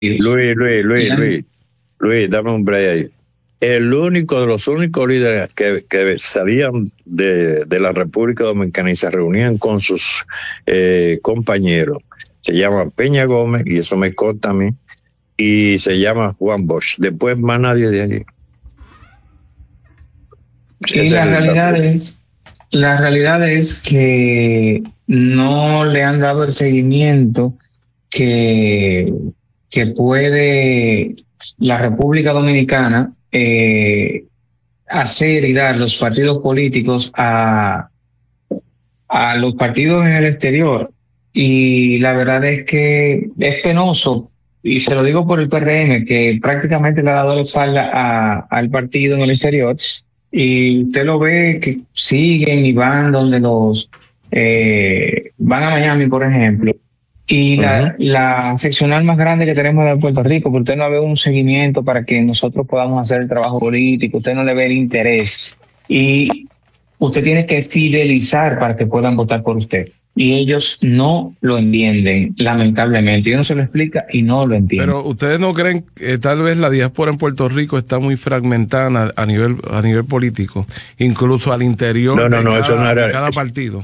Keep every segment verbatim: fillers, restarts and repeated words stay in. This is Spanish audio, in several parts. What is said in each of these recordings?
Luis, Luis, Luis, Luis, Luis, dame un break ahí. El único de los únicos líderes que, que salían de, de la República Dominicana y se reunían con sus eh, compañeros se llama Peña Gómez, y eso me consta a mí, y se llama Juan Bosch. Después más nadie de allí. Y la realidad es, la realidad es que no le han dado el seguimiento que, que puede la República Dominicana eh, hacer y dar los partidos políticos a, a los partidos en el exterior. Y la verdad es que es penoso, y se lo digo por el P R M, que prácticamente le ha dado la espalda a, al partido en el exterior, y usted lo ve que siguen y van donde los eh, van a Miami, por ejemplo, y uh-huh. la, la seccional más grande que tenemos de Puerto Rico, pero usted no ve un seguimiento para que nosotros podamos hacer el trabajo político, usted no le ve el interés, y usted tiene que fidelizar para que puedan votar por usted. Y ellos no lo entienden, lamentablemente. Y uno se lo explica y no lo entiende. Pero ustedes no creen que tal vez la diáspora en Puerto Rico está muy fragmentada a nivel a nivel político, incluso al interior no, no, de, no, cada, eso no era, de cada partido.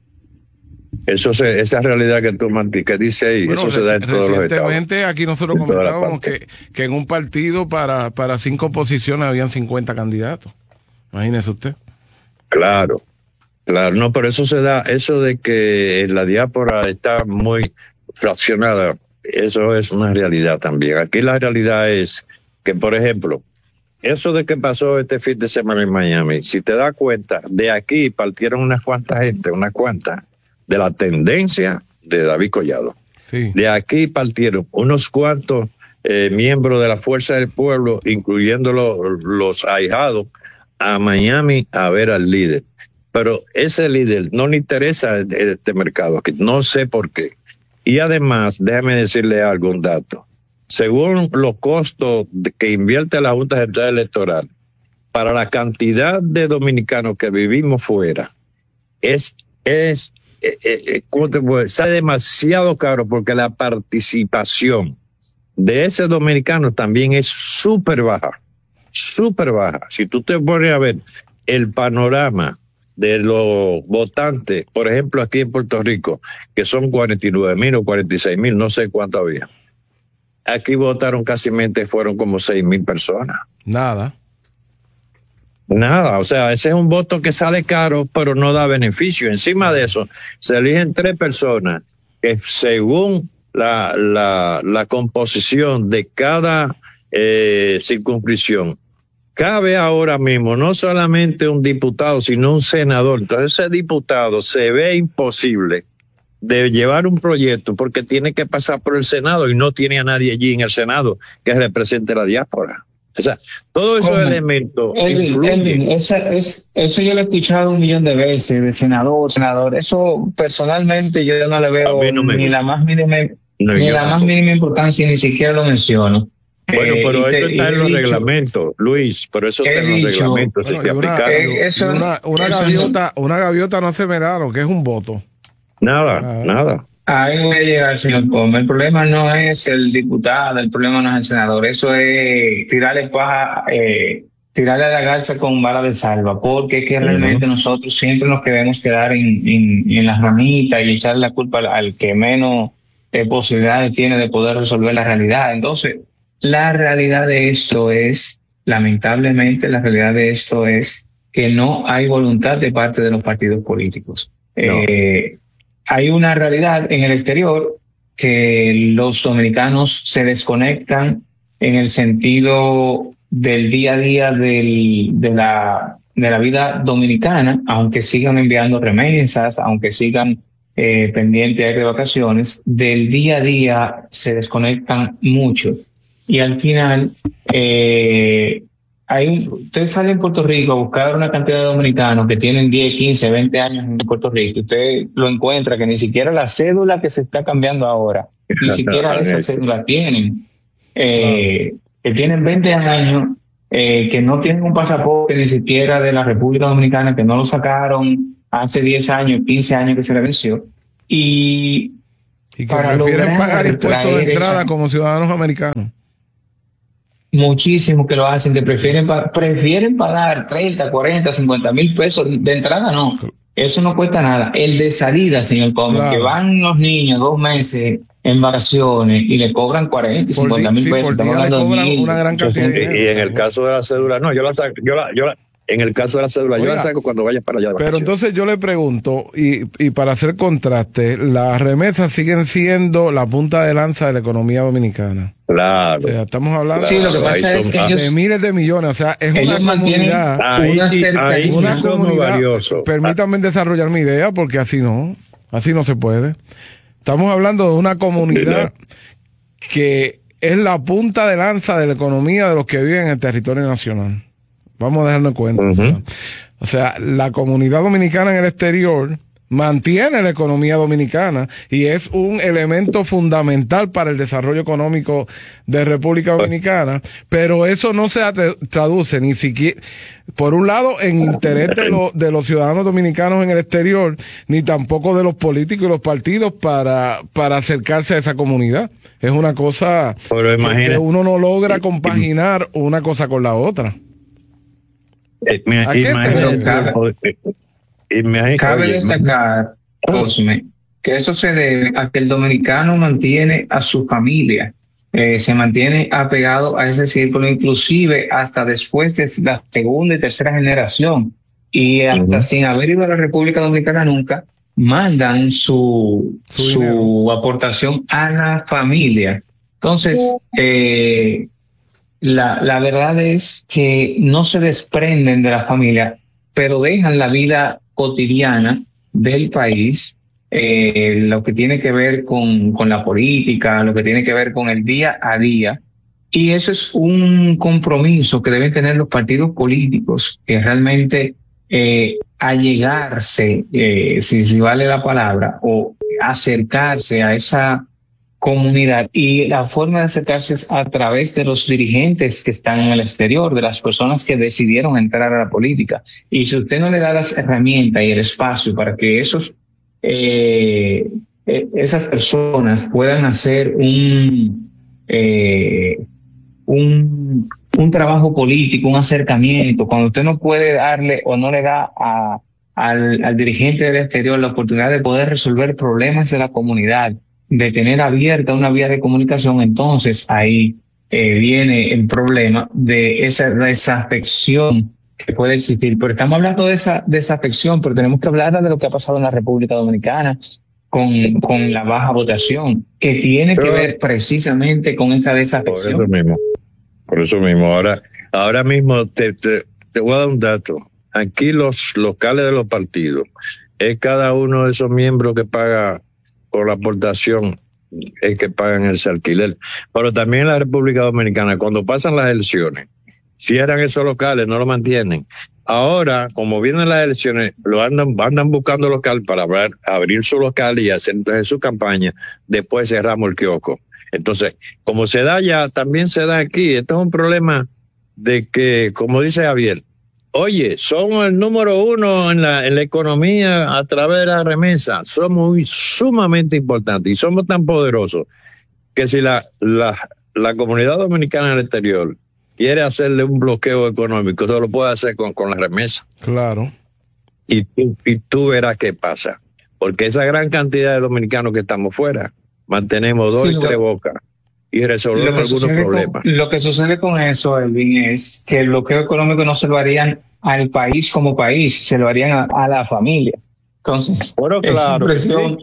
Eso se, esa realidad que tú que dice ahí, bueno, eso se da en todos los estados. Recientemente aquí nosotros comentábamos que, que en un partido para, para cinco posiciones habían cincuenta candidatos. Imagínese usted. Claro. Claro, no, pero eso se da, eso de que la diáspora está muy fraccionada, eso es una realidad también. Aquí la realidad es que, por ejemplo, eso de que pasó este fin de semana en Miami, si te das cuenta, de aquí partieron unas cuantas gente, unas cuantas, de la tendencia de David Collado. Sí. De aquí partieron unos cuantos eh, miembros de la Fuerza del Pueblo, incluyendo los, los ahijados, a Miami a ver al líder. Pero ese líder no le interesa este mercado aquí, no sé por qué. Y además, déjame decirle algo, un dato. Según los costos que invierte la Junta Central Electoral, para la cantidad de dominicanos que vivimos fuera, es, es, eh, eh, ¿cómo te puedo decir? Sale demasiado caro, porque la participación de ese dominicano también es súper baja, súper baja. Si tú te pones a ver el panorama de los votantes, por ejemplo, aquí en Puerto Rico, que son cuarenta y nueve mil o cuarenta y seis mil, no sé cuánto había. Aquí votaron casi mente, fueron como seis mil personas. Nada. Nada, o sea, ese es un voto que sale caro, pero no da beneficio. Encima de eso, se eligen tres personas que según la, la, la composición de cada eh, circunscripción, cabe ahora mismo no solamente un diputado, sino un senador. Entonces ese diputado se ve imposible de llevar un proyecto porque tiene que pasar por el Senado y no tiene a nadie allí en el Senado que represente la diáspora. O sea, todos esos elementos Elvin, Elvin, esa, es, eso yo lo he escuchado un millón de veces, de senador, senador. Eso personalmente yo no le veo no ni la más mínima, no, ni la más mínima importancia, ni siquiera lo menciono. Bueno, pero eh, eso te, está en los dicho, reglamentos, Luis, pero eso está en los dicho, reglamentos. Bueno, se una, eh, eso, una, una, eso gaviota, no. una gaviota no hace verano, que es un voto. Nada, ah. nada. Ahí voy a llegar, señor Poma. El problema no es el diputado, el problema no es el senador, eso es tirarle paja, eh, tirarle a la garza con bala de salva, porque es que realmente uh-huh. nosotros siempre nos queremos quedar en, en, en las ramitas y echarle la culpa al, al que menos eh, posibilidades tiene de poder resolver la realidad. Entonces, la realidad de esto es, lamentablemente, la realidad de esto es que no hay voluntad de parte de los partidos políticos. No. Eh, hay una realidad en el exterior que los dominicanos se desconectan en el sentido del día a día del, de la, de la vida dominicana, aunque sigan enviando remesas, aunque sigan eh, pendientes de vacaciones, del día a día se desconectan mucho. Y al final, eh, hay un, usted sale en Puerto Rico a buscar una cantidad de dominicanos que tienen diez, quince, veinte años en Puerto Rico. Usted lo encuentra que ni siquiera la cédula que se está cambiando ahora, ni siquiera esa cédula tienen. Eh, que tienen veinte años, eh, que no tienen un pasaporte ni siquiera de la República Dominicana, que no lo sacaron hace diez años, quince años que se le venció. Y Y que prefieren pagar impuestos de entrada esa... como ciudadanos americanos. Muchísimos que lo hacen, que prefieren, prefieren pagar treinta, cuarenta, cincuenta mil pesos de entrada, no. Eso no cuesta nada. El de salida, señor Come, claro. Que van los niños dos meses en vacaciones y le cobran cuarenta y cincuenta mil pesos. Por día le cobran una gran cantidad de dinero. Y en el caso de la cédula, no, yo la saco, yo la, yo la, en el caso de la cédula, Oiga, yo la saco cuando vayas para allá de pero entonces yo le pregunto, y, y para hacer contraste, las remesas siguen siendo la punta de lanza de la economía dominicana. Claro. O sea, estamos hablando sí, lo que pasa de, es que de ellos, miles de millones. O sea, es una comunidad. Ahí, una, ahí, una comunidad. Valioso. Permítanme desarrollar mi idea, porque así no, así no se puede. Estamos hablando de una comunidad que es la punta de lanza de la economía de los que viven en el territorio nacional. Vamos a dejarlo en cuenta. Uh-huh. O sea, la comunidad dominicana en el exterior mantiene la economía dominicana y es un elemento fundamental para el desarrollo económico de República Dominicana, pero eso no se traduce ni siquiera, por un lado, en interés de, lo, de los ciudadanos dominicanos en el exterior, ni tampoco de los políticos y los partidos para, para acercarse a esa comunidad. Es una cosa que uno no logra compaginar una cosa con la otra. Eh, me, ¿A qué se cabe, me, cabe destacar, Cosme, que eso se debe a que el dominicano mantiene a su familia, eh, se mantiene apegado a ese círculo, inclusive hasta después de la segunda y tercera generación, y hasta uh-huh. sin haber ido a la República Dominicana nunca, mandan su, su, su aportación a la familia. Entonces, eh, La, la verdad es que no se desprenden de la familia, pero dejan la vida cotidiana del país, eh, lo que tiene que ver con, con la política, lo que tiene que ver con el día a día. Y eso es un compromiso que deben tener los partidos políticos, que realmente eh, allegarse, eh, si, si vale la palabra, o acercarse a esa comunidad, y la forma de acercarse es a través de los dirigentes que están en el exterior, de las personas que decidieron entrar a la política. Y si usted no le da las herramientas y el espacio para que esos eh, esas personas puedan hacer un eh, un un trabajo político, un acercamiento, cuando usted no puede darle o no le da a al, al dirigente del exterior la oportunidad de poder resolver problemas de la comunidad, de tener abierta una vía de comunicación, entonces ahí eh, viene el problema de esa desafección que puede existir. Pero estamos hablando de esa desafección, pero tenemos que hablar de lo que ha pasado en la República Dominicana con, con la baja votación, que tiene pero, que ver precisamente con esa desafección. Por eso mismo, por eso mismo. Ahora, ahora mismo te, te, te voy a dar un dato. Aquí los locales de los partidos, es cada uno de esos miembros que paga por la aportación, es que pagan ese alquiler. Pero también en la República Dominicana, cuando pasan las elecciones, cierran esos locales, no lo mantienen. Ahora, como vienen las elecciones, lo andan, andan buscando local para abrir, abrir su local y hacer entonces su campaña, después cerramos el kiosco. Entonces, como se da ya, también se da aquí. Esto es un problema de que, como dice Javier, oye, somos el número uno en la, en la economía a través de la remesa. Somos muy, sumamente importantes y somos tan poderosos que si la, la, la comunidad dominicana en el exterior quiere hacerle un bloqueo económico, eso lo puede hacer con, con la remesa. Claro. Y tú, y tú verás qué pasa. Porque esa gran cantidad de dominicanos que estamos fuera, mantenemos dos sí, y tres bocas y resolvemos algunos problemas. Con, lo que sucede con eso, Elvin, es que el bloqueo económico no se lo harían al país como país, se lo harían a, a la familia. Entonces, bueno, claro, esa impresión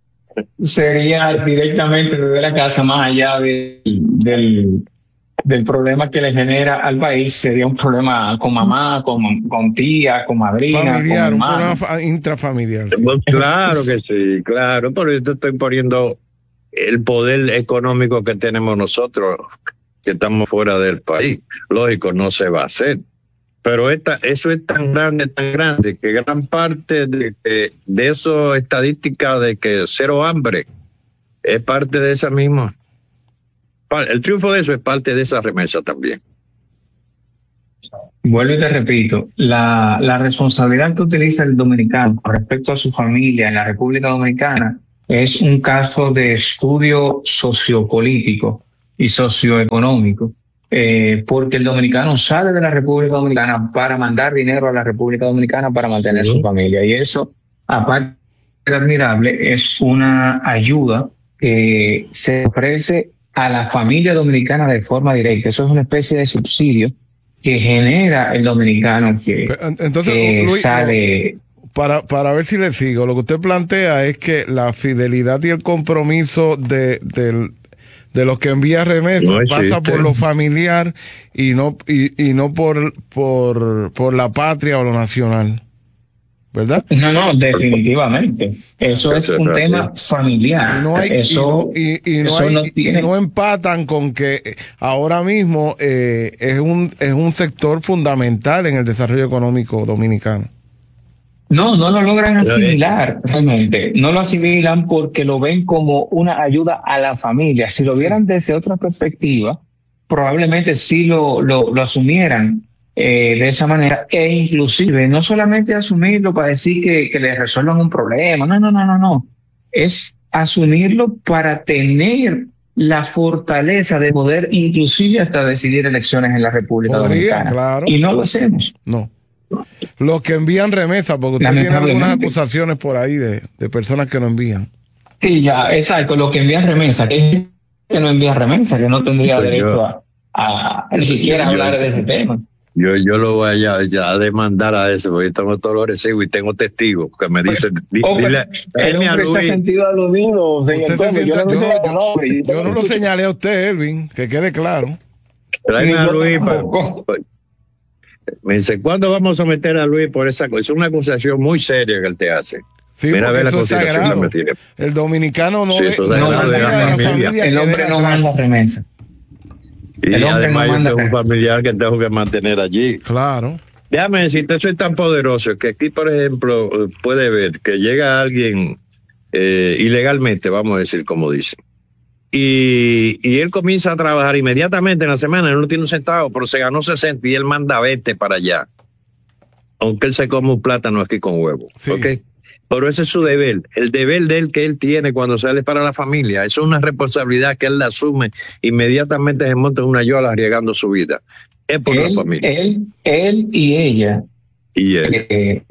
sí. sería directamente desde la casa, más allá de, del, del problema que le genera al país, sería un problema con mamá, con, con tía, con madrina, familiar, con un problema intrafamiliar. Sí. Pues claro que sí, claro, por eso estoy poniendo el poder económico que tenemos nosotros, que estamos fuera del país. Lógico, no se va a hacer. Pero esta, eso es tan grande, tan grande, que gran parte de, de, de eso estadística de que cero hambre es parte de esa misma. El triunfo de eso es parte de esa remesa también. Vuelvo y te repito, la, la responsabilidad que utiliza el dominicano con respecto a su familia en la República Dominicana es un caso de estudio sociopolítico y socioeconómico, eh, porque el dominicano sale de la República Dominicana para mandar dinero a la República Dominicana para mantener uh-huh. su familia. Y eso, aparte de admirable, es una ayuda que se ofrece a la familia dominicana de forma directa. Eso es una especie de subsidio que genera el dominicano que, Entonces, que Luis, sale... Para, para ver si le sigo, lo que usted plantea es que la fidelidad y el compromiso de, de, de los que envía remesas no pasa por lo familiar y no y, y no por, por, por la patria o lo nacional, ¿verdad? No, no, definitivamente. Eso es un tema familiar. Y no, hay, eso, y no, y, y no, hay, no tiene... y no empatan con que ahora mismo eh, es un es un sector fundamental en el desarrollo económico dominicano. No, no lo logran asimilar realmente. No lo asimilan porque lo ven como una ayuda a la familia. Si lo vieran desde otra perspectiva, probablemente sí lo, lo, lo asumieran eh, de esa manera. E inclusive, no solamente asumirlo para decir que, que les resuelvan un problema. No, no, no, no, no. Es asumirlo para tener la fortaleza de poder inclusive hasta decidir elecciones en la República Podría, Dominicana. Claro. Y no lo hacemos. No. Los que envían remesas, porque usted tiene algunas acusaciones por ahí de, de personas que no envían. Sí, ya, exacto, los que envían remesas, que, que no envían remesas, que no tendría pues derecho yo, a, a, a ni siquiera yo, hablar de ese tema. Yo yo lo voy a, ya, a demandar a ese, porque yo tengo todos los recibos y tengo testigos que me dicen, oh, dile, dile a Luis. Se ha sentido aludido, señor Tommy, yo, no yo, yo, yo no lo señalé a usted, Elvin, que quede claro. Tráeme a Luis para... Me dice, ¿cuándo vamos a someter a Luis por esa cosa? Es una acusación muy seria que él te hace. Sí, Mira, porque eso es sagrado. El dominicano no, sí, ve, no no de la familia. familia el hombre no manda remesa. Y el hombre además no yo tengo un familiar que tengo que mantener allí. Claro. Déjame decirte, soy tan poderoso que aquí, por ejemplo, puede ver que llega alguien eh, ilegalmente, vamos a decir como dice. Y, y él comienza a trabajar inmediatamente en la semana, él no tiene un centavo, pero se ganó sesenta y él manda veinte para allá. Aunque él se come un plátano aquí con huevo. Sí. ¿Ok? Pero ese es su deber, el deber de él que él tiene cuando sale para la familia. Eso es una responsabilidad que él la asume, inmediatamente se monta en una yola arriesgando su vida. Es por él, la familia. Él, él y ella. Y él. Eh,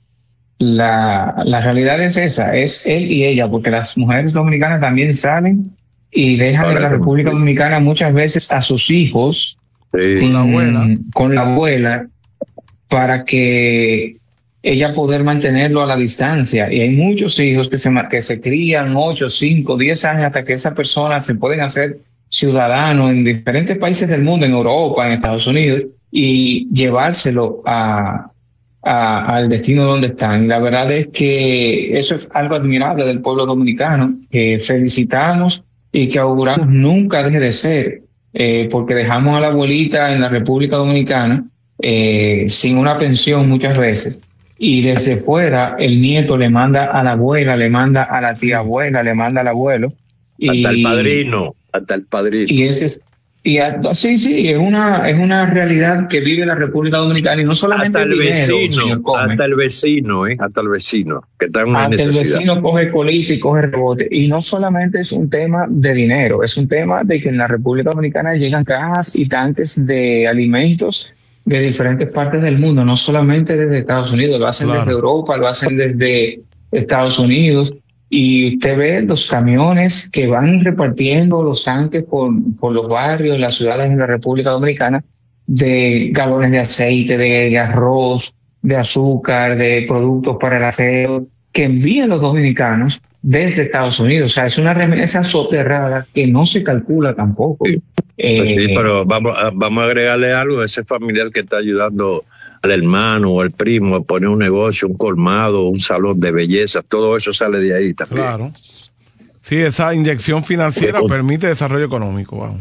la, la realidad es esa, es él y ella, porque las mujeres dominicanas también salen y dejan en la República Dominicana muchas veces a sus hijos sí. con la abuela, con la abuela para que ella poder mantenerlo a la distancia. Y hay muchos hijos que se, que se crían ocho, cinco, diez años hasta que esa persona se pueden hacer ciudadanos en diferentes países del mundo, en Europa, en Estados Unidos, y llevárselo a, a, al destino donde están. Y la verdad es que eso es algo admirable del pueblo dominicano, que felicitamos y que auguramos nunca deje de ser, eh, porque dejamos a la abuelita en la República Dominicana eh, sin una pensión muchas veces, y desde fuera el nieto le manda a la abuela, le manda a la tía abuela, le manda al abuelo. Y, hasta el padrino, hasta el padrino. Y ese es, y a, sí, sí, es una, es una realidad que vive la República Dominicana, y no solamente hasta el, el dinero, vecino, hasta el vecino, eh, hasta el vecino, que está en una hasta necesidad. El vecino coge colita y coge rebote, y no solamente es un tema de dinero, es un tema de que en la República Dominicana llegan cajas y tanques de alimentos de diferentes partes del mundo, no solamente desde Estados Unidos, lo hacen claro. desde Europa, lo hacen desde Estados Unidos. Y usted ve los camiones que van repartiendo los tanques por, por los barrios, las ciudades en la República Dominicana, de galones de aceite, de arroz, de azúcar, de productos para el aseo, que envían los dominicanos desde Estados Unidos. O sea, es una remesa soterrada que no se calcula tampoco. Sí, eh, pues sí, pero vamos a, vamos a agregarle algo a ese familiar que está ayudando al hermano o al primo a poner un negocio, un colmado, un salón de belleza, todo eso sale de ahí también. Claro. Sí, esa inyección financiera sí, permite desarrollo económico. Wow.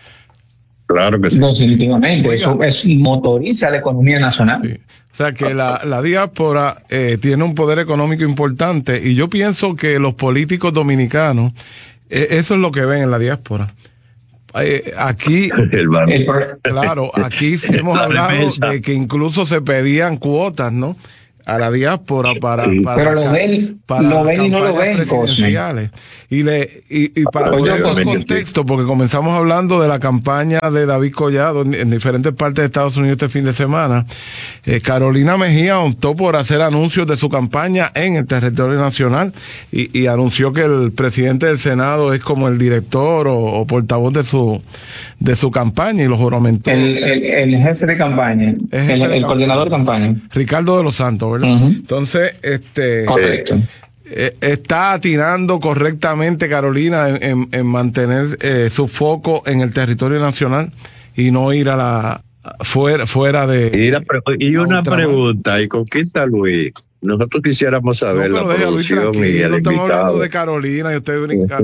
Claro que sí. Definitivamente, Oiga. Eso es, motoriza la economía nacional. Sí. O sea que la, la diáspora eh, tiene un poder económico importante, y yo pienso que los políticos dominicanos, eh, eso es lo que ven en la diáspora. Eh, aquí, el claro, aquí hemos hablado de que incluso se pedían cuotas, ¿no? a la diáspora para, para, pero lo ven, para lo ven y no lo ven, presidenciales. Y, le, y, y para Oye, poner en Cosme, contexto, porque comenzamos hablando de la campaña de David Collado en, en diferentes partes de Estados Unidos este fin de semana, eh, Carolina Mejía optó por hacer anuncios de su campaña en el territorio nacional y, y anunció que el presidente del Senado es como el director o, o portavoz de su de su campaña y lo juramentó. El, el, el jefe de campaña, El, jefe el, de el coordinador de campaña. Ricardo de los Santos, ¿verdad? Uh-huh. Entonces, este... Correcto. Eh, está atinando correctamente Carolina en, en, en mantener eh, su foco en el territorio nacional y no ir a la fuera fuera de y, la, y una ultramar. Pregunta, ¿y con quién está Luis? Nosotros quisiéramos saber no, la producción y el no estamos invitado. hablando de Carolina y usted brinca.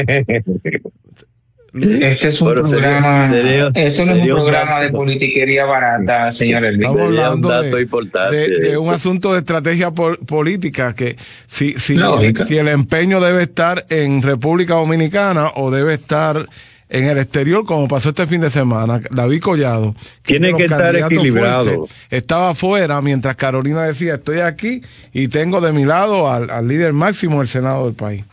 Este es un Pero programa, sería, sería, esto no es un programa un de politiquería barata, señor Elvin. Estamos hablando un dato de, importante de, de un asunto de estrategia pol, política que si, si, si el empeño debe estar en República Dominicana o debe estar en el exterior, como pasó este fin de semana. David Collado, que tiene que estar equilibrado. Fuertes, estaba afuera mientras Carolina decía, estoy aquí y tengo de mi lado al, al líder máximo del Senado del país.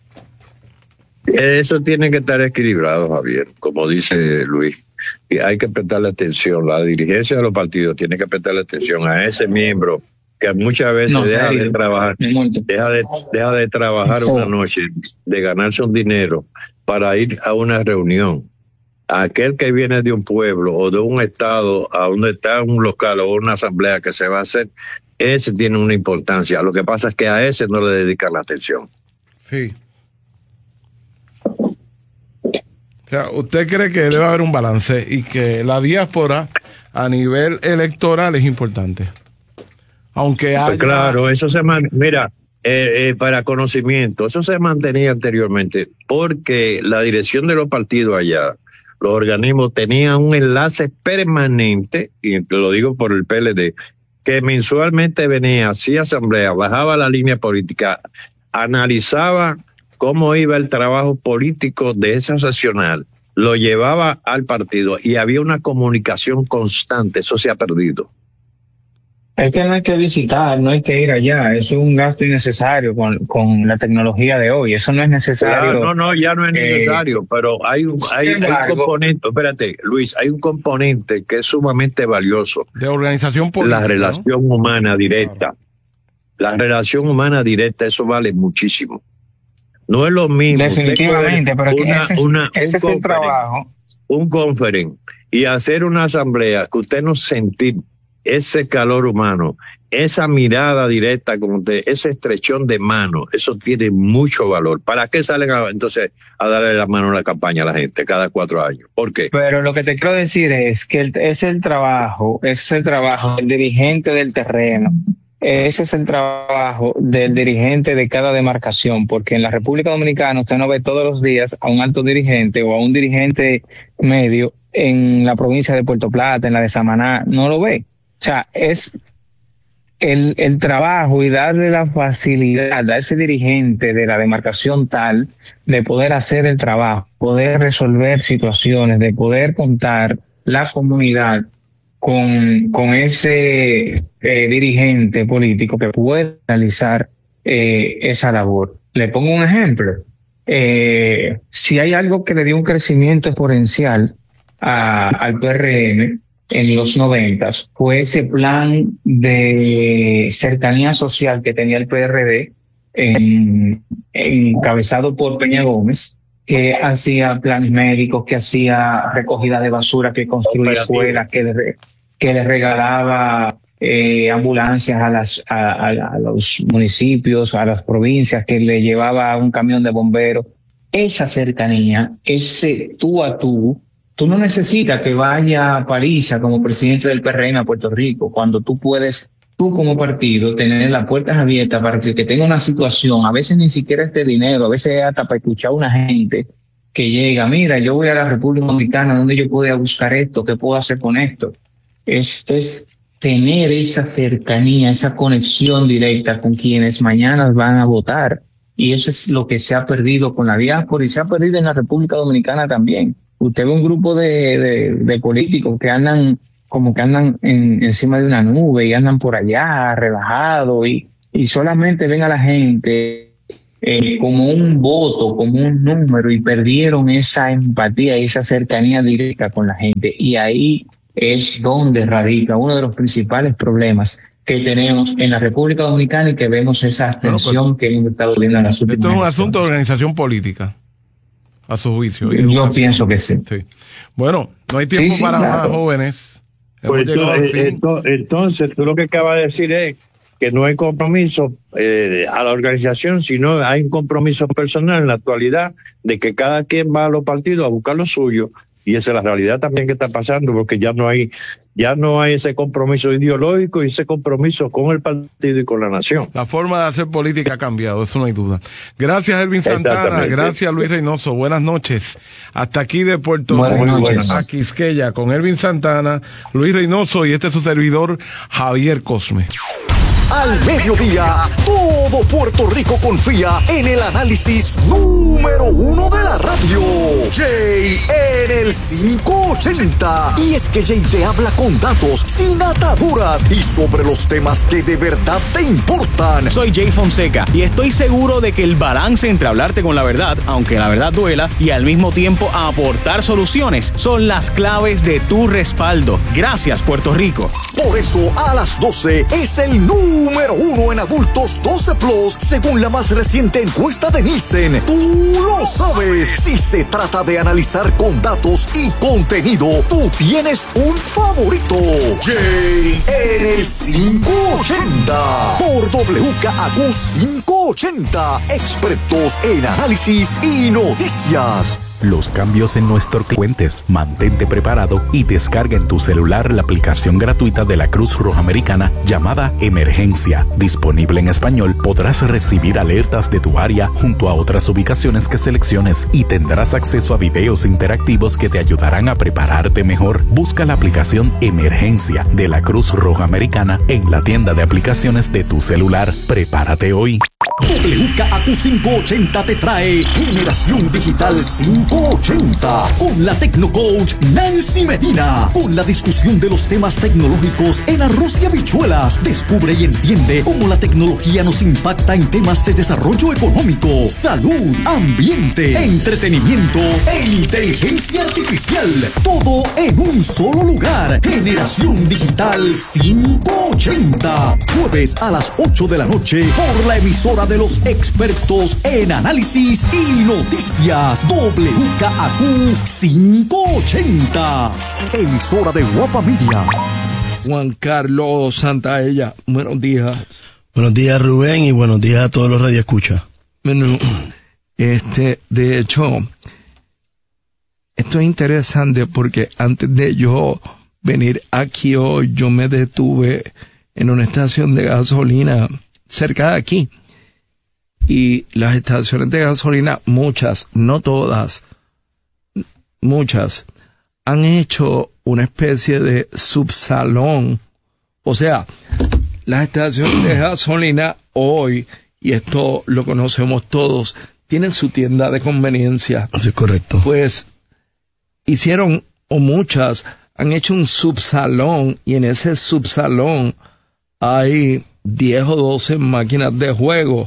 Eso tiene que estar equilibrado, Javier, como dice Luis. Y hay que prestarle atención. La dirigencia de los partidos tiene que prestarle atención a ese miembro que muchas veces no, deja de trabajar, deja de, deja de trabajar Eso. una noche, de ganarse un dinero para ir a una reunión. Aquel que viene de un pueblo o de un estado a donde está un local o una asamblea que se va a hacer, ese tiene una importancia. Lo que pasa es que a ese no le dedican la atención. Sí. O sea, ¿usted cree que debe haber un balance y que la diáspora a nivel electoral es importante? Aunque haya... Pues claro, eso se man... mira, eh, eh, para conocimiento, eso se mantenía anteriormente porque la dirección de los partidos allá, los organismos tenían un enlace permanente, y te lo digo por el P L D, que mensualmente venía, hacía asamblea, bajaba la línea política, analizaba cómo iba el trabajo político de esa seccional, lo llevaba al partido y había una comunicación constante. Eso se ha perdido. Es que no hay que visitar, no hay que ir allá, eso es un gasto innecesario con, con la tecnología de hoy, eso no es necesario. Claro, no, no, ya no es necesario, eh, pero hay un, hay, hay un componente, espérate, Luis, hay un componente que es sumamente valioso. De organización política. La relación ¿no? humana directa. Claro. La relación humana directa, eso vale muchísimo. No es lo mismo. Definitivamente, pero una, ese, una, ese es el trabajo. Un conference y hacer una asamblea que usted no sentir ese calor humano, esa mirada directa con usted, ese estrechón de mano, eso tiene mucho valor. ¿Para qué salen a, entonces a darle la mano a la campaña a la gente cada cuatro años? ¿Por qué? Pero lo que te quiero decir es que el, es el trabajo, es el trabajo del dirigente del terreno. Ese es el trabajo del dirigente de cada demarcación, porque en la República Dominicana usted no ve todos los días a un alto dirigente o a un dirigente medio en la provincia de Puerto Plata, en la de Samaná, no lo ve. O sea, es el, el trabajo y darle la facilidad a ese dirigente de la demarcación tal de poder hacer el trabajo, poder resolver situaciones, de poder contar la comunidad con, con ese eh, dirigente político que puede realizar eh, esa labor. Le pongo un ejemplo. Eh, si hay algo que le dio un crecimiento exponencial a, al P R M en los noventas, fue ese plan de cercanía social que tenía el P R D, en, encabezado por Peña Gómez, que hacía planes médicos, que hacía recogida de basura, que construía escuelas, que le, que le regalaba eh, ambulancias a, las, a, a, a los municipios, a las provincias, que le llevaba un camión de bomberos. Esa cercanía, ese tú a tú, tú no necesitas que vaya a París como presidente del P R M a Puerto Rico, cuando tú puedes, tú como partido, tener las puertas abiertas para que tenga una situación, a veces ni siquiera este dinero, a veces hasta para escuchar a una gente que llega, mira, yo voy a la República Dominicana, ¿dónde yo puedo buscar esto? ¿Qué puedo hacer con esto? Esto es tener esa cercanía, esa conexión directa con quienes mañana van a votar. Y eso es lo que se ha perdido con la diáspora y se ha perdido en la República Dominicana también. Usted ve un grupo de, de, de políticos que andan como que andan en, encima de una nube y andan por allá relajados y, y solamente ven a la gente eh, como un voto, como un número, y perdieron esa empatía y esa cercanía directa con la gente. Y ahí es donde radica uno de los principales problemas que tenemos en la República Dominicana y que vemos esa tensión no, pues, que hemos estado viendo en las últimas. Esto es un asunto de organización política, a su juicio. Yo pienso que sí. sí. Bueno, no hay tiempo sí, sí, para claro. más jóvenes. Pues entonces, entonces, tú lo que acabas de decir es que no hay compromiso eh, a la organización, sino hay un compromiso personal en la actualidad de que cada quien va a los partidos a buscar lo suyo. Y esa es la realidad también que está pasando, porque ya no hay ya no hay ese compromiso ideológico y ese compromiso con el partido y con la nación. La forma de hacer política ha cambiado, eso no hay duda. Gracias, Elvin Santana. Gracias, Luis Reynoso. Buenas noches. Hasta aquí de Puerto Rico, a Quisqueya, con Elvin Santana, Luis Reynoso y este es su servidor, Javier Cosme. Al mediodía, todo Puerto Rico confía en el análisis número uno de la radio. Jay en el quinientos ochenta. Y es que Jay te habla con datos, sin ataduras y sobre los temas que de verdad te importan. Soy Jay Fonseca y estoy seguro de que el balance entre hablarte con la verdad, aunque la verdad duela, y al mismo tiempo aportar soluciones son las claves de tu respaldo. Gracias, Puerto Rico. Por eso, a las doce es el número Número uno en adultos doce plus, según la más reciente encuesta de Nielsen. Tú lo sabes. Si se trata de analizar con datos y contenido, tú tienes un favorito. Jay en el quinientos ochenta. Por W K A Q quinientos ochenta. Expertos en análisis y noticias. Los cambios en nuestros clientes. Mantente preparado y descarga en tu celular la aplicación gratuita de la Cruz Roja Americana llamada Emergencia. Disponible en español, podrás recibir alertas de tu área junto a otras ubicaciones que selecciones y tendrás acceso a videos interactivos que te ayudarán a prepararte mejor. Busca la aplicación Emergencia de la Cruz Roja Americana en la tienda de aplicaciones de tu celular. Prepárate hoy. W K A Q quinientos ochenta te trae Generación Digital quinientos ochenta con la Tecnocoach Nancy Medina, con la discusión de los temas tecnológicos en arroz y habichuelas. Descubre y entiende cómo la tecnología nos impacta en temas de desarrollo económico, salud, ambiente, entretenimiento e inteligencia artificial. Todo en un solo lugar. Generación Digital quinientos ochenta. Jueves a las ocho de la noche por la emisora de los expertos en análisis y noticias. W K A Q quinientos ochenta. Emisora de Guapa Media. Juan Carlos Santaella, buenos días. Buenos días, Rubén, y buenos días a todos los radioescuchas. Bueno, este, de hecho, esto es interesante porque antes de yo venir aquí hoy, yo me detuve en una estación de gasolina cerca de aquí. Y las estaciones de gasolina, muchas, no todas, muchas, han hecho una especie de subsalón. O sea, las estaciones de gasolina hoy, y esto lo conocemos todos, tienen su tienda de conveniencia. Eso es correcto. Pues hicieron, o muchas, han hecho un subsalón, y en ese subsalón hay diez o doce máquinas de juego.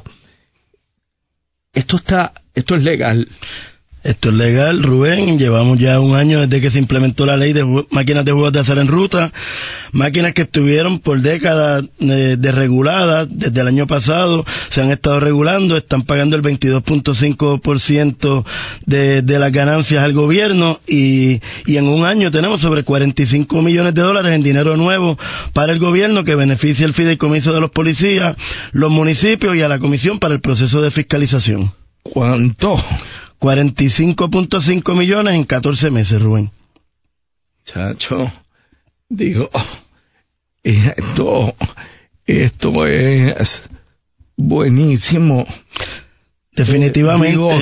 Esto está, esto es legal. Esto es legal, Rubén. Llevamos ya un año desde que se implementó la ley de ju- máquinas de juegos de azar en ruta. Máquinas que estuvieron por décadas eh, desreguladas. Desde el año pasado se han estado regulando. Están pagando el veintidós punto cinco por ciento de, de las ganancias al gobierno. Y, y en un año tenemos sobre cuarenta y cinco millones de dólares en dinero nuevo para el gobierno que beneficia el fideicomiso de los policías, los municipios y a la comisión para el proceso de fiscalización. ¿Cuánto? cuarenta y cinco punto cinco millones en catorce meses, Rubén. Chacho, digo, esto, esto es buenísimo. Definitivamente. Digo,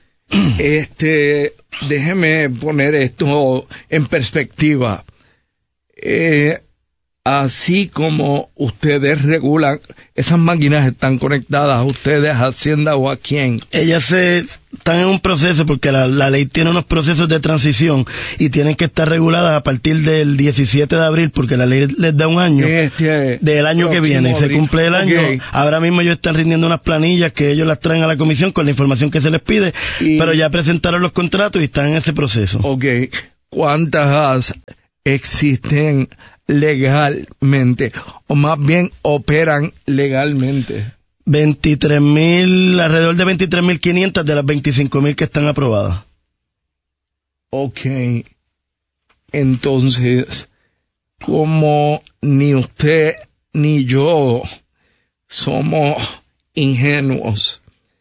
este, déjeme poner esto en perspectiva. Eh, así como ustedes regulan, esas máquinas están conectadas a ustedes, a Hacienda o a quién? Ellas se están en un proceso porque la, la ley tiene unos procesos de transición y tienen que estar reguladas a partir del diecisiete de abril porque la ley les da un año este del año que viene. abril. Se cumple el año. Okay. Ahora mismo ellos están rindiendo unas planillas que ellos las traen a la comisión con la información que se les pide, y... pero ya presentaron los contratos y están en ese proceso. Ok. ¿Cuántas existen legalmente, o más bien operan legalmente? veintitrés mil, alrededor de veintitrés mil quinientas de las veinticinco mil que están aprobadas. Ok. Entonces, como ni usted ni yo somos ingenuos,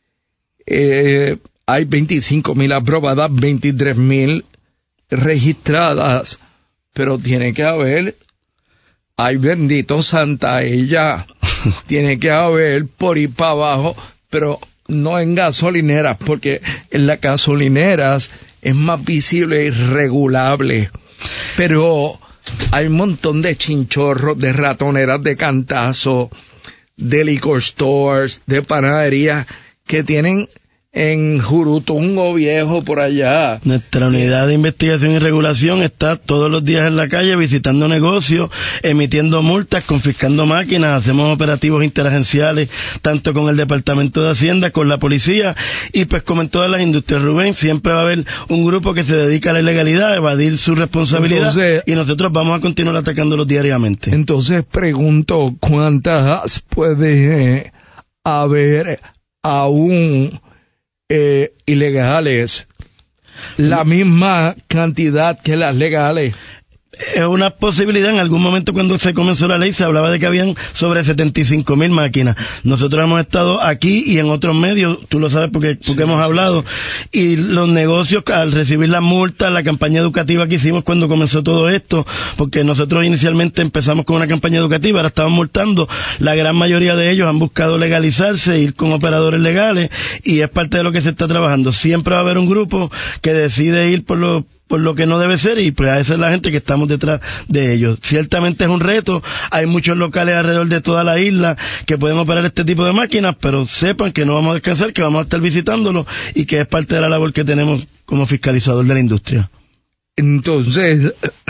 eh, hay veinticinco mil aprobadas, veintitrés mil registradas, pero tiene que haber, ay bendito Santa ella, tiene que haber por ir para abajo, pero no en gasolineras, porque en las gasolineras es más visible y regulable, pero hay un montón de chinchorros, de ratoneras de cantazo, de liquor stores, de panaderías que tienen en Jurutungo Viejo por allá. Nuestra unidad de investigación y regulación está todos los días en la calle visitando negocios, emitiendo multas, confiscando máquinas, hacemos operativos interagenciales tanto con el Departamento de Hacienda, con la policía y pues como en todas las industrias, Rubén, siempre va a haber un grupo que se dedica a la ilegalidad, a evadir su responsabilidad. Entonces, y nosotros vamos a continuar atacándolos diariamente. Entonces pregunto, ¿cuántas puede haber aún Eh, ilegales? La misma cantidad que las legales. Es una posibilidad. En algún momento cuando se comenzó la ley se hablaba de que habían sobre setenta y cinco mil máquinas. Nosotros hemos estado aquí y en otros medios, tú lo sabes porque, porque sí, hemos hablado, sí, sí. Y los negocios al recibir las multas, la campaña educativa que hicimos cuando comenzó todo esto, porque nosotros inicialmente empezamos con una campaña educativa, ahora estamos multando, la gran mayoría de ellos han buscado legalizarse, ir con operadores legales, y es parte de lo que se está trabajando. Siempre va a haber un grupo que decide ir por los por lo que no debe ser, y pues a esa es la gente que estamos detrás de ellos. Ciertamente es un reto, hay muchos locales alrededor de toda la isla que pueden operar este tipo de máquinas, pero sepan que no vamos a descansar, que vamos a estar visitándolos y que es parte de la labor que tenemos como fiscalizador de la industria. Entonces,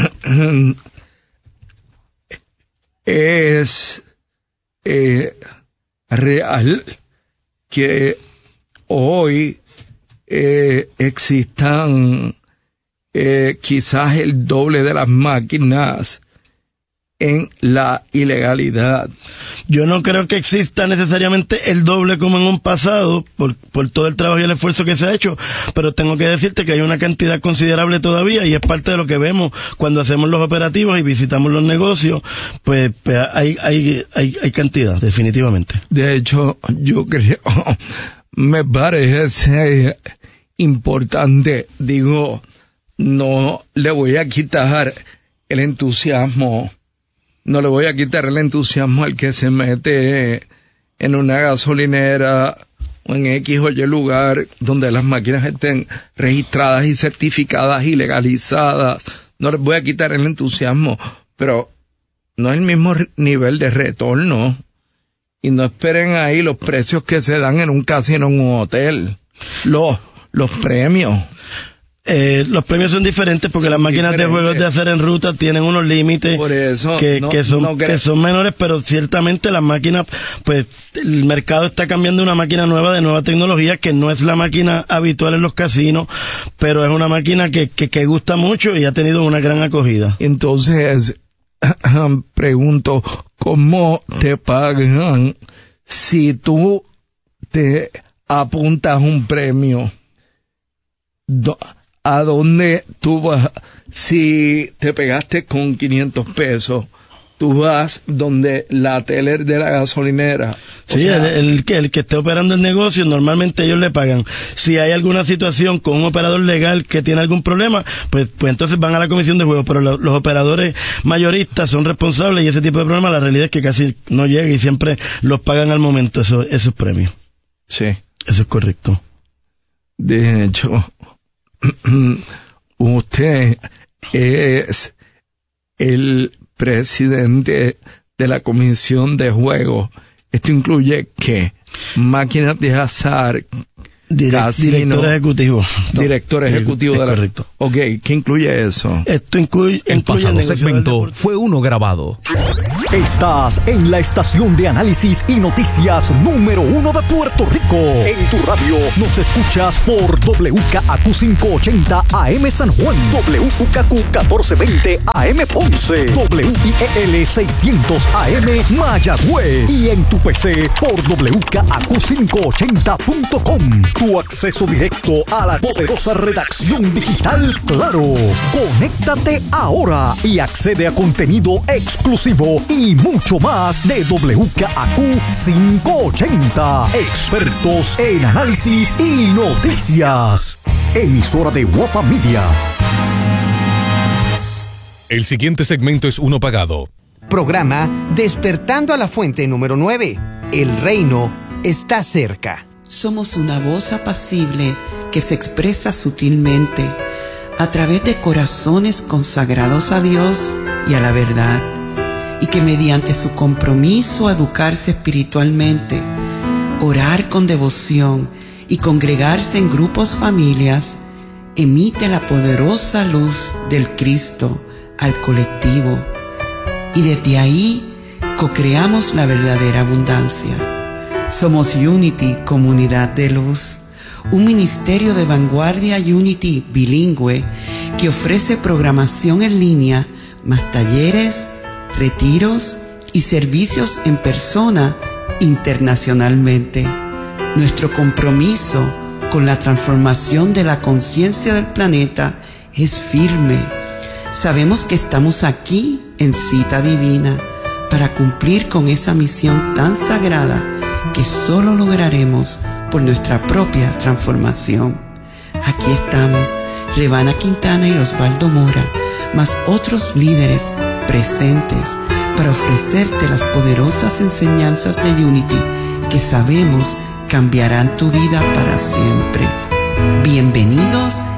es eh, real que hoy eh, existan Eh, quizás el doble de las máquinas en la ilegalidad. Yo no creo que exista necesariamente el doble como en un pasado, por, por todo el trabajo y el esfuerzo que se ha hecho, pero tengo que decirte que hay una cantidad considerable todavía, y es parte de lo que vemos cuando hacemos los operativos y visitamos los negocios, pues, pues hay, hay, hay, hay cantidad, definitivamente. De hecho, yo creo, me parece importante, digo, no le voy a quitar el entusiasmo, no le voy a quitar el entusiasmo al que se mete en una gasolinera o en X o Y lugar donde las máquinas estén registradas y certificadas y legalizadas. No les voy a quitar el entusiasmo, pero no es el mismo nivel de retorno. Y no esperen ahí los precios que se dan en un casino o en un hotel. Los, los premios. Eh, los premios son diferentes porque las máquinas Diferente. de juegos de hacer en ruta tienen unos límites que, no, que, son, no que son menores, pero ciertamente las máquinas, pues el mercado está cambiando una máquina nueva de nueva tecnología que no es la máquina habitual en los casinos, pero es una máquina que, que, que gusta mucho y ha tenido una gran acogida. Entonces, pregunto, ¿cómo te pagan si tú te apuntas un premio? Do- ¿A dónde tú vas? Si te pegaste con quinientos pesos, tú vas donde la teller de la gasolinera. Sí, sea, el, el, el que esté operando el negocio, normalmente ellos le pagan. Si hay alguna situación con un operador legal que tiene algún problema, pues, pues entonces van a la comisión de juegos, pero lo, los operadores mayoristas son responsables y ese tipo de problemas, la realidad es que casi no llega y siempre los pagan al momento esos, esos premios. Sí. Eso es correcto. De hecho, usted es el presidente de la Comisión de Juegos. ¿Esto incluye qué? Máquinas de azar, Direct, casino, director ejecutivo. Director ejecutivo es de la... correcto. Ok, ¿qué incluye eso? Esto incluye... El incluye pasado negocio del segmento deporte. fue uno grabado. Estás en la estación de análisis y noticias número uno de Puerto Rico. En tu radio nos escuchas por W K A Q quinientos ochenta A M San Juan, W K Q catorce veinte A M Ponce, W I E L seiscientos A M Mayagüez y en tu P C por W K A Q quinientos ochenta punto com. Tu acceso directo a la poderosa redacción digital Claro. Conéctate ahora y accede a contenido exclusivo y mucho más de W K A Q quinientos ochenta. Expertos en análisis y noticias. Emisora de Guapa Media. El siguiente segmento es uno pagado. Programa Despertando a la Fuente número nueve. El reino está cerca. Somos una voz apacible que se expresa sutilmente a través de corazones consagrados a Dios y a la verdad, y que mediante su compromiso a educarse espiritualmente, orar con devoción y congregarse en grupos familias, emite la poderosa luz del Cristo al colectivo, y desde ahí co-creamos la verdadera abundancia. Somos Unity, comunidad de luz, un ministerio de vanguardia Unity bilingüe que ofrece programación en línea, más talleres, retiros y servicios en persona internacionalmente. Nuestro compromiso con la transformación de la conciencia del planeta es firme. Sabemos que estamos aquí en cita divina para cumplir con esa misión tan sagrada que solo lograremos por nuestra propia transformación. Aquí estamos, Revana Quintana y Osvaldo Mora, más otros líderes presentes para ofrecerte las poderosas enseñanzas de Unity que sabemos cambiarán tu vida para siempre. Bienvenidos